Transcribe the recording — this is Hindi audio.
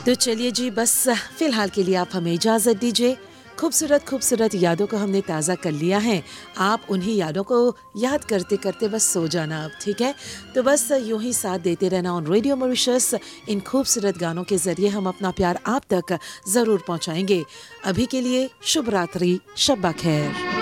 तो चलिए जी, बस फिलहाल के लिए आप हमें इजाज़त दीजिए। खूबसूरत खूबसूरत यादों को हमने ताज़ा कर लिया है। आप उन्हीं यादों को याद करते-करते बस सो जाना अब, ठीक है? तो बस यूँ ही साथ देते रहना ऑन रेडियो मॉरिशस। इन खूबसूरत गानों के ज़रिए हम अपना प्यार आप तक ज़रूर पहुँचाएँगे। अभी के लिए शुभ रात्रि, शब ब खैर।